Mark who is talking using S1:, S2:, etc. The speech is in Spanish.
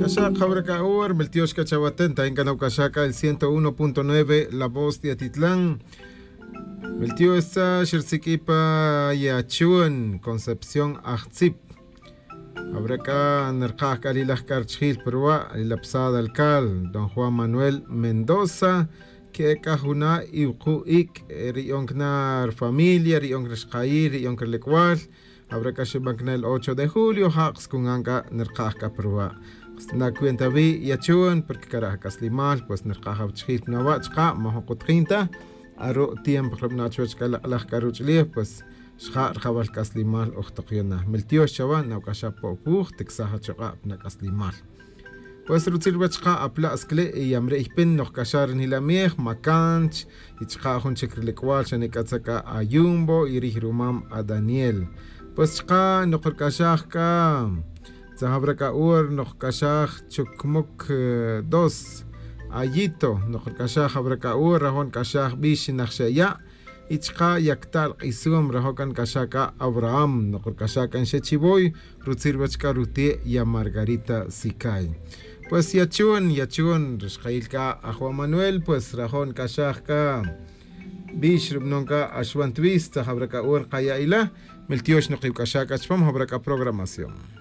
S1: Kashak Habraka Ur, Meltios Cachavatenta, en Canaucachaca, el 101.9, La Voz de Atitlán. Meltio está Xersiquipa Yachun, Concepción Achzip. Habraka Nerkak Alilah Karchil Perua, Alilapsada Alcal, Don Juan Manuel Mendoza, que Cajuna Iukuik, Rionknar Familia, Rionkrescair, Rionkrelecwal. Habraka Shibankna el 8 de julio, Haks Kunanga Nerkaka Perua. Na cuenta vi Yachun, porque Caracas Limal, pues Nerkaja Chit Nawachka, Mahokot 30. Aro tiempo Nachuachka la Caruchli, pues Shar Jabal Caslimal, Ochtokiana. Meltio Shaban, Naukashapo Pug, Texaha Chaka, Nakaslimal. Pues Rutzilwachka, Apla Skle, y Amre Ipin, Nokashar Nilamier, Makanch, Ichka Hunchekrilekwal, Shanikatsaka, Ayumbo, Irihirumam, a Daniel. Pues Chka, Nokorkashaka, Zahabraka Ur, Nokashach, Chukmuk 2. Ayito, Nokorkashach, Habraka Ur, Rahon Kashach, Bish, Nachshaya. Ichka yaktal isum rahokan kashaka Abraham nokorkashaka en Shechiboy rutzirwachka rutie y a Margarita Sikay. Pues yachun rishkailka a Juan Manuel, pues rahon kashaka bish rubnonka ashwantwista habraka ur kaya ila meltiosh noqib kashaka chpam habraka programación.